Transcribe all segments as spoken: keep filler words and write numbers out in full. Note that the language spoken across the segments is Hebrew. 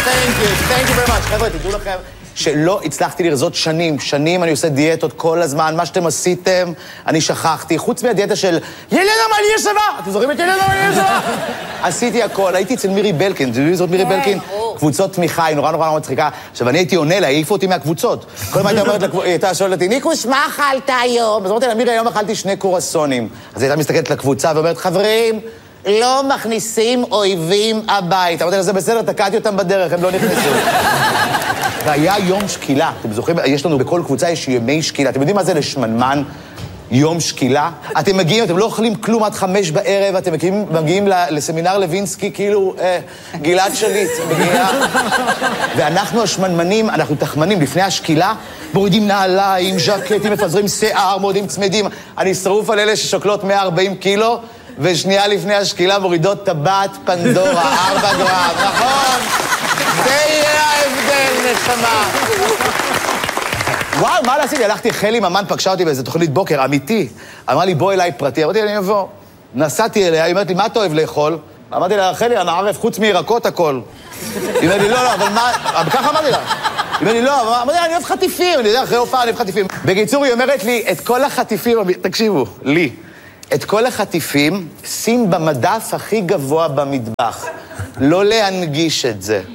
thank you, thank you very much. חבר'ה, תדעו לכם שלא הצלחתי לרזות שנים, שנים אני עושה דיאטות כל הזמן, מה שאתם עשיתם, אני שכחתי, חוץ מהדיאטה של ילנה מליאסבה, אתם זוכרים את ילנה מליאסבה? עשיתי הכל, הייתי אצל מירי בלקין, אתם יודעים זאת מירי בלקין? קבוצות תמיכה, היא נורא נורא מצחיקה. עכשיו, אני הייתי עונה לה, העיפו אותי מהקבוצות. כל מה הייתה אומרת, היא הייתה שואלת אותי, ניקוש, מה אכלת היום? אז אמרתי לה, מירי, היום אכלתי שני קורסונים. אז היא הייתה מסתכלת לקבוצה ואומרת, חברים, לא מכניסים אויבים הבית. אמרתי לה, זה בסדר, תקעתי אותם בדרך, הם לא נכנסו. והיה יום שקילה. אתם זוכרים, יש לנו בכל קבוצה, יש ימי שקילה. אתם יודעים מה זה לשמנמן? יום שקילה? אתם מגיעים, אתם לא אוכלים כלום עד חמש בערב, אתם מגיעים, מגיעים לסמינר לוינסקי, כאילו, אה, גלעד שליט, מגיעה. ואנחנו השמנמנים, אנחנו תחמנים, לפני השקילה, מורידים נעליים, ז'קטים, מפזרים שיער, מורידים צמדים. אני שרוף על אלה ששוקלות מאה וארבעים קילו, ושנייה לפני השקילה מורידות טבעת פנדורה, ארבע גרם, נכון? זה יהיה ההבדל, נשמה. וואו, מה לעשיתי? הלכתי, חלי ממן פגשה אותי באיזה תוכנית בוקר, אמיתי. אמרה לי, בוא אליי פרטי. אמרתי, אני אבוא. נסעתי אליה, היא אומרת לי, מה אתה אוהב לאכול? אמרתי לה, חלי, אני ערף חוץ מירקות הכל. היא אומרת לי, לא, לא, אבל מה... ככה אמרתי לה. היא אומרת לי, לא, אמרתי לה, אני אוהב חטיפים. אני יודע, אחרי הופעה אני אוהב חטיפים. בקיצור, היא אומרת לי, את כל החטיפים, תקשיבו, לי, את כל החטיפים, שים במדף הכי גבוה במטבח. לא להנגיש את זה.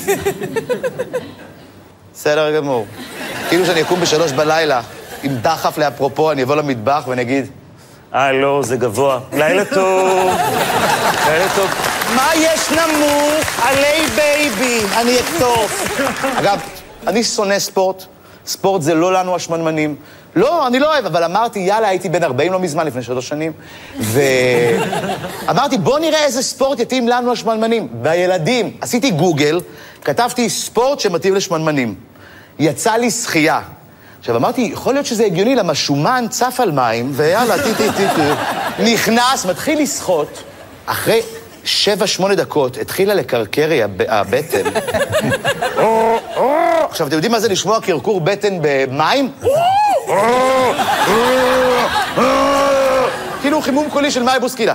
בסדר גמור. כאילו שאני אקום בשלוש בלילה, עם דחף לאפרופו, אני אבוא למטבח ואני אגיד, אה, לא, זה גבוה. לילה טוב. לילה טוב. מה יש נמוך? עלי בייבי. אני אקטוף. אגב, אני שונא ספורט. ספורט זה לא לנו השמנמנים. לא, אני לא אוהב, אבל אמרתי, יאללה, הייתי בן ארבעים לא מזמן, לפני שלוש שנים, ואמרתי, בוא נראה איזה ספורט יתאים לנו השמנמנים. והילדים, עשיתי גוגל, כתבתי ספורט שמתאים לשמנמנים. יצא לי שחייה. עכשיו, אמרתי, יכול להיות שזה הגיוני, למה שומן צף על מים, ויאללה, טי טי טי טי. נכנס, מתחיל לשחות, אחרי שבע, שמונה דקות, התחילה לקרקרי הבטן. עכשיו, אתם יודעים מה זה לשמוע קרקור בטן במים? כאילו חימום קולי של מאי בוסקילה.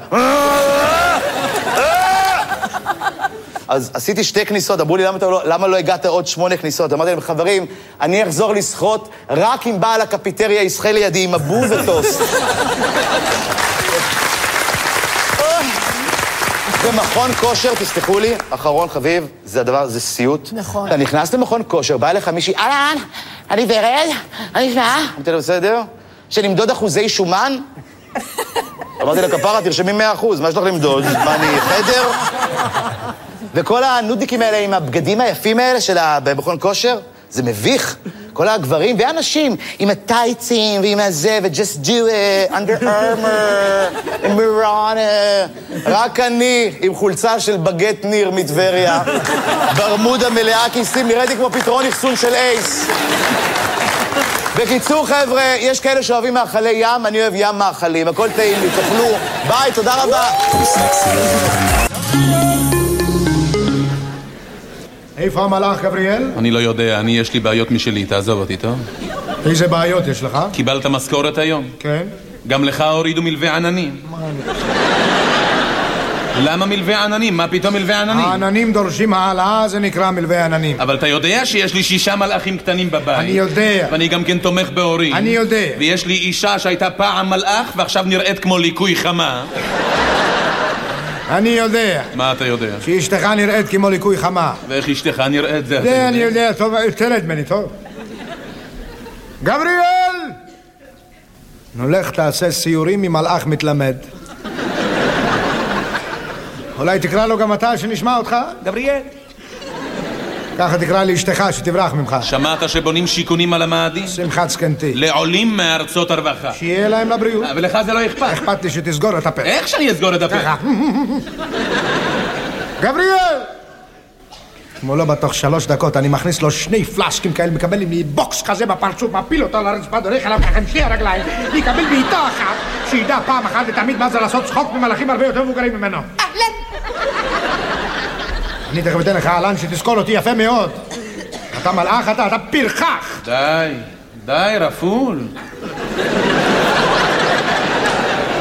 אז עשיתי שתי כניסות, אמרו לי, למה, לא, למה לא הגעת עוד שמונה כניסות? אמרתי להם, חברים, אני אחזור לשחות רק אם בעל הקפיטריה ישחה לידי עם אבו וטוסט. במכון כושר, תסתכלו לי, אחרון חביב, זה הדבר, זה סיוט. נכון. אתה נכנס למכון כושר, בא אליך מישהי, אהלן, אני ורד, אני שעה. אמרתי לו, בסדר? שנמדוד אחוזי שומן? אמרתי לה, כפרה, תרשמי מאה אחוז, מה יש לך למדוד? מה, אני חדר? וכל הנודיקים האלה עם הבגדים היפים האלה של המכון כושר, זה מביך. כל הגברים והאנשים עם הטייצים ועם הזה, ו-just do it, under armor, מורונה. רק אני עם חולצה של בגט ניר מטבריה, ברמודה מלאה כיסים, נראיתי כמו פתרון אחסון של אייס. בקיצור, חבר'ה, יש כאלה שאוהבים מאכלי ים, אני אוהב ים מאכלים, הכל טעים לי, תאכלו. ביי, תודה רבה. איפה המלאך, גבריאל? אני לא יודע, אני יש לי בעיות משלי, תעזוב אותי, טוב? איזה בעיות יש לך? קיבלת משכורת היום? כן. גם לך הורידו מלווה עננים. מה אני... למה מלווה עננים? מה פתאום מלווה עננים? העננים דורשים העלאה, זה נקרא מלווה עננים. אבל אתה יודע שיש לי שישה מלאכים קטנים בבית. אני יודע. ואני גם כן תומך בהורים. אני יודע. ויש לי אישה שהייתה פעם מלאך ועכשיו נראית כמו ליקוי חמה. אני יודע. מה אתה יודע? שאשתך נראית כמו ליקוי חמה. ואיך אשתך נראית זה? זה אני יודע, טוב, תרד ממני, טוב. גבריאל! נולך תעשה סיורים עם מלאך מתלמד. אולי תקרא לו גם אתה שנשמע אותך? גבריאל. ככה תקרא לי אשתך שתברח ממך. שמעת שבונים שיכונים על המאדים? שמחת זקנתי. לעולים מארצות הרווחה. שיהיה להם לבריאות. ולך זה לא אכפת. אכפת לי שתסגור את הפה. איך שאני אסגור את הפה? ככה. גבריאל! כמו לא בתוך שלוש דקות אני מכניס לו שני פלסקים כאלה, מקבל לי בוקס כזה בפרצוף, מפיל אותו על הרצפה, דורך עליו ככה עם שני הרגליים, יקבל בעיטה אחת, שידע פעם אחת ותמיד מה זה לעשות צחוק ממלאכים הרבה יותר מבוגרים ממנו. אהלן! אני תכף אתן לך אהלן שתזכור אותי יפה מאוד. אתה מלאך, אתה, אתה פרחח. די, די, רפול.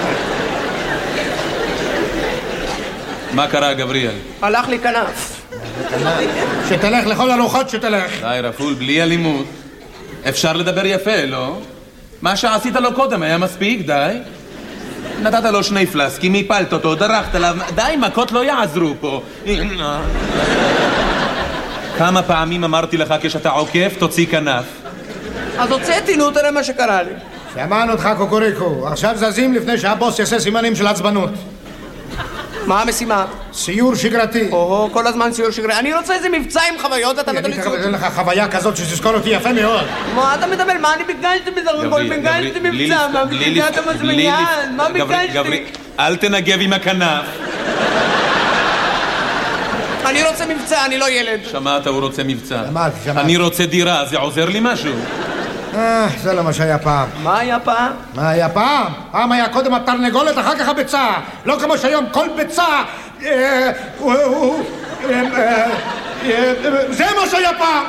מה קרה, גבריאל? הלך לי כנף. שתלך לכל הרוחות שתלך. די, רפול, בלי אלימות. אפשר לדבר יפה, לא? מה שעשית לו קודם היה מספיק, די. נתת לו שני פלסקים, הפלת אותו, דרכת עליו. די, מכות לא יעזרו פה. כמה פעמים אמרתי לך כשאתה עוקף, תוציא כנף. אז הוצאתי, נו, תראה מה שקרה לי. שמענו אותך קוקוריקו, עכשיו זזים לפני שהבוס יעשה סימנים של עצבנות. מה המשימה? סיור שגרתי. או, כל הזמן סיור שגרתי. אני רוצה איזה מבצע עם חוויות, אתה נותן לי ציור. אני אתן לך חוויה כזאת שתזכור אותי יפה מאוד. מה אתה מדבר? מה אני ביקשתי בזה? ביקשתי מבצע, מה ביקשת מזמיין? מה ביקשתי? אל תנגב עם הכנף. אני רוצה מבצע, אני לא ילד. שמעת, הוא רוצה מבצע. שמעתי, שמעתי. אני רוצה דירה, זה עוזר לי משהו? אה, זה לא מה שהיה פעם. מה היה פעם? מה היה פעם? פעם היה קודם התרנגולת, אחר כך הביצה. לא כמו שהיום כל ביצה... זה מה שהיה פעם.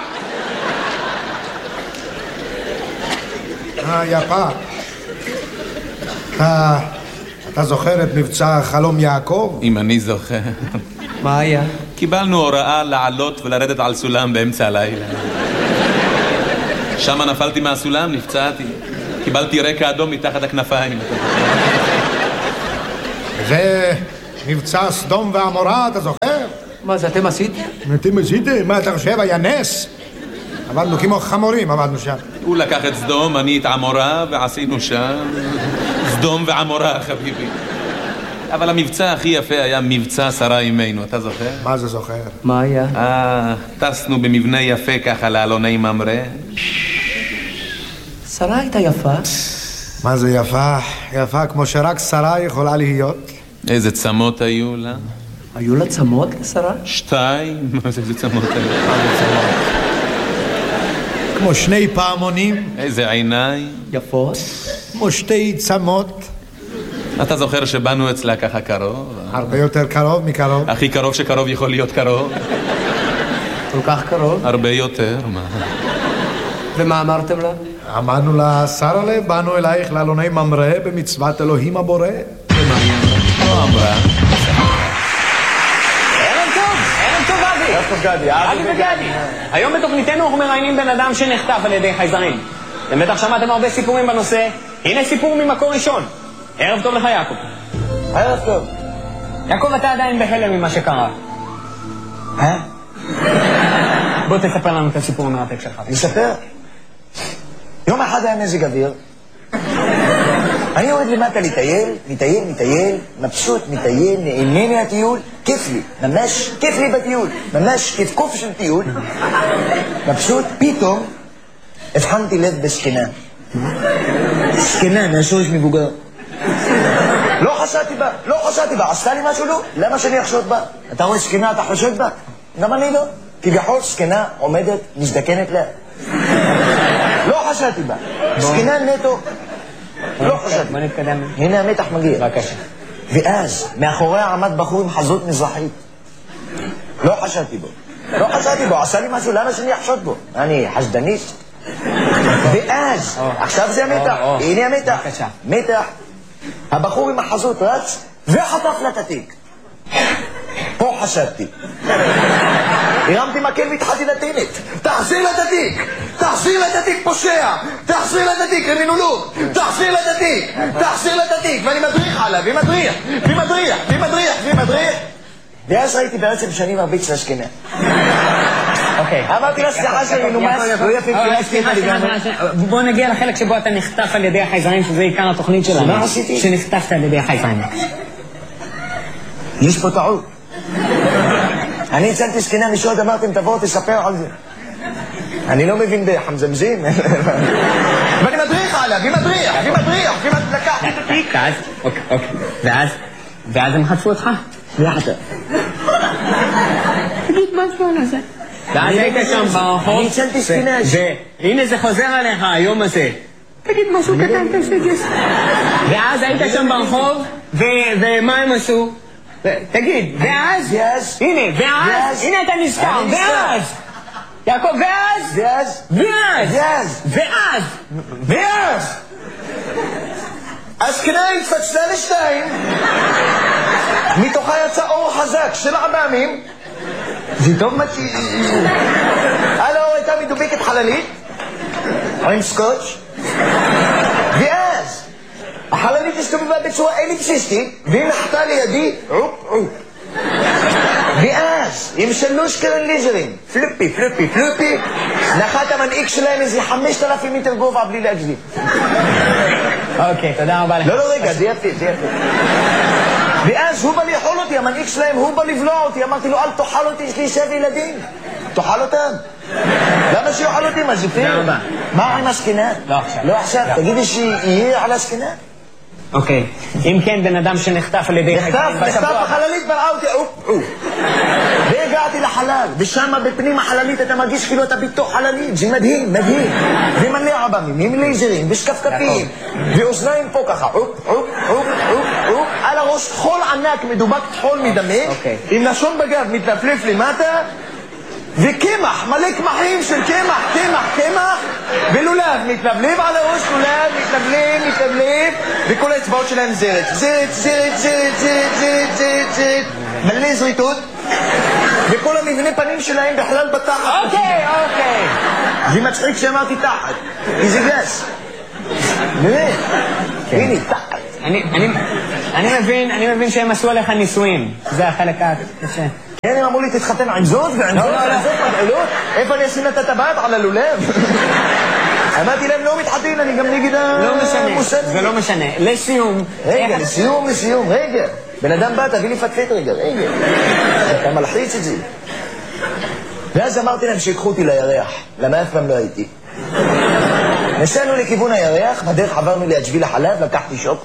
מה היה פעם? אתה זוכר את מבצע חלום יעקב? אם אני זוכר. מה היה? קיבלנו הוראה לעלות ולרדת על סולם באמצע הלילה. שם נפלתי מהסולם, נפצעתי. קיבלתי רקע אדום מתחת הכנפיים. זה מבצע סדום ועמורה, אתה זוכר? מה זה, אתם עשיתם? אתם עשיתם? מה אתה חושב? היה נס? עבדנו כמו חמורים, עבדנו שם. הוא לקח את סדום, אני את עמורה, ועשינו שם סדום ועמורה, חביבי. אבל המבצע הכי יפה היה מבצע שרה אימנו, אתה זוכר? מה זה זוכר? מה היה? אה, טסנו במבנה יפה ככה לאלוני ממרא. שרה הייתה יפה. מה זה יפה? יפה כמו שרק שרה יכולה להיות. איזה צמות היו לה? היו לה צמות לשרה? שתיים? מה זה, איזה צמות היו? כמו שני פעמונים. איזה עיניים? יפות. כמו שתי צמות. אתה זוכר שבאנו אצלה ככה קרוב? הרבה יותר קרוב מקרוב. הכי קרוב שקרוב יכול להיות קרוב. כל כך קרוב? הרבה יותר, מה? ומה אמרתם לה? אמרנו לה, שרה לב, באנו אלייך לאלוני ממרא במצוות אלוהים הבורא. ומה היא אמרה? לא אמרה. ערב טוב, ערב טוב אבי. ערב טוב גדי, אבי וגדי. היום בתוכניתנו אנחנו מראיינים בן אדם שנחטף על ידי חייזרים. אתם בטח שמעתם הרבה סיפורים בנושא. הנה סיפור ממקור ראשון. ערב טוב לך יעקב. ערב טוב. יעקב, אתה עדיין בהלם ממה שקרה. אה? בוא תספר לנו את הסיפור המרתק שלך. נספר? יום אחד היה מזג אוויר. אני יורד למטה לטייל, מטייל, מטייל, מבסוט, מטייל, נהנה מהטיול, כיף לי, ממש כיף לי בטיול, ממש כיף קוף של טיול. מבסוט, פתאום הבחנתי לב בסכנה. סכנה, מהשורש מבוגר. לא חשדתי בה, לא חשדתי בה, עשתה לי משהו לא? למה שאני אחשוד בה? אתה רואה סכנה, אתה חושד בה? גם אני לא. כביכול סכנה עומדת, מזדקנת לה. לא חשדתי בה. סכנה נטו. לא חשדתי. בוא נתקדם. הנה המתח מגיע. בבקשה. ואז, מאחוריה עמד בחור עם חזות מזרחית. לא חשדתי בו. לא חשדתי בו, עשה לי משהו, למה שאני אחשוד בו? אני חשדנית. ואז, עכשיו זה המתח. הנה המתח. בבקשה. מתח. הבחור עם החזות רץ וחטף לה את התיק. פה חשדתי. הרמתי מקל והתחלתי לטינית. תחזיר לה את התיק! תחזיר לה את התיק פושע! תחזיר לה את התיק, קרימינולוג! תחזיר לה את התיק! תחזיר לה את התיק! ואני מדריך עליו, ומדריך! ומדריך! ומדריך! ומדריך! ואז ראיתי בעצם שאני מרביץ לשכנה. אוקיי. אמרתי לה, סליחה שאני נומס, לא יפה, סליחה, סליחה, בוא נגיע לחלק שבו אתה נחטף על ידי החייזרים, שזה עיקר התוכנית שלנו. מה עשיתי? שנחטפת על ידי החייזרים. יש פה טעות. אני הצלתי סכנה משוד, אמרתם תבואו תספר על זה. אני לא מבין בחמזמזים. ואני מדריך עליה, והיא מדריך, והיא מדריך, והיא מדלקה. ואז, אוקיי, אוקיי. ואז, ואז הם חטפו אותך. יחד. תגיד משהו על זה. ואז היית שם ברחוב. אני הצלתי סכנה. והנה זה חוזר עליך היום הזה. תגיד משהו קטן, תעשה גס. ואז היית שם ברחוב, ומה הם עשו? תגיד, ואז? ואז? הנה, ואז? הנה אתה נזכר, ואז? יעקב, ואז? ואז? ואז? ואז? ואז? ואז? הזקנה התפצלה לשתיים, מתוכה יצא אור חזק של עממים, זה טוב מה ש... הלו, הייתה מדובקת חללית? עם סקוץ'? ואז, החללית הסתובבה בצורה אליפסיסטית, והיא נחתה לידי, עופ עופ. ואז, עם שלוש קרן ליזרים, פלופי, פלופי, פלופי, נחת המנהיג שלהם איזה חמשת אלפים מטר גובה בלי להגזים. אוקיי, תודה רבה לך. לא, לא, רגע, זה יפה, זה יפה. ואז הוא בא לאכול אותי, המנהיג שלהם, הוא בא לבלוע אותי, אמרתי לו, אל תאכל אותי, יש לי שבע ילדים. תאכל אותם. למה שיאכל אותי, מה זה פייר? תודה רבה. מה עם הסכנה? לא עכשיו. לא עכשיו, תגידי שיהיה על הסכנה. אוקיי, אם כן בן אדם שנחטף על ידי... נחטף, נחטף החללית, בראה אותי, אופ, אופ. והגעתי לחלל, ושם בפנים החללית אתה מרגיש כאילו אתה בתוך חללית, זה מדהים, מדהים. ומלא עבמים, עם לייזרים, ושקפקפים, ואוזניים פה ככה, אופ, אופ, אופ, אופ, אופ, על הראש חול ענק, מדובק חול מדמה, עם לשון בגב מתלפלף למטה, וקמח, מלא קמחים של קמח, קמח, קמח, ולולב, מתלבלב על הראש, לולב, מתלבלב, מתלבלב, וכל האצבעות שלהם זרת. זרת, זרת, זרת, זרת, זרת, זרת, זרת, מלא זריתות, וכל המבנה פנים שלהם בכלל בתחת. אוקיי, אוקיי. זה מצחיק שאמרתי תחת, כי זה גס. באמת, הנה, תחת. אני מבין, אני מבין שהם עשו עליך ניסויים. זה החלק הקשה. כן, הם אמרו לי, תתחתן עם זאת ועם זאת ועם זאת מגעלות. איפה אני אשים את הטבעת? על הלולב? אמרתי להם, לא מתחתן, אני גם נגד המוסד. זה לא משנה. לסיום. רגע, לסיום, לסיום, רגע. בן אדם בא, תביא לי פטפט רגע, רגע. אתה מלחיץ את זה. ואז אמרתי להם שיקחו אותי לירח, למה אף פעם לא הייתי. נסענו לכיוון הירח, בדרך עברנו ליד שביל החלב, לקחתי שוקו.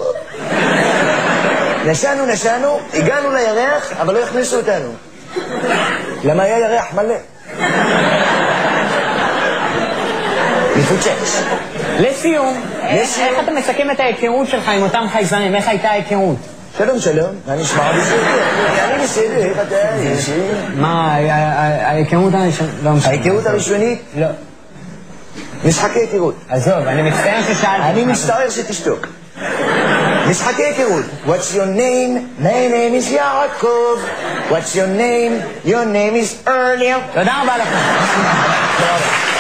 נסענו, נסענו, הגענו לירח, אבל לא הכניסו אותנו. למה היה ירח מלא? מפוצץ. לסיום, איך אתה מסכם את ההיכרות שלך עם אותם חייזרים? איך הייתה ההיכרות? שלום, שלום, מה נשמע? בסדר, אני בסדר, איך אתה? מה, ההיכרות הראשונית? ההיכרות הראשונית? לא. משחקי היכרות. עזוב, אני מצטער ששאלתי. אני מצטער שתשתוק. משחקי היכרות. What's your name? My name is יעקב. What's your name? Your name is Earlier. תודה רבה לך.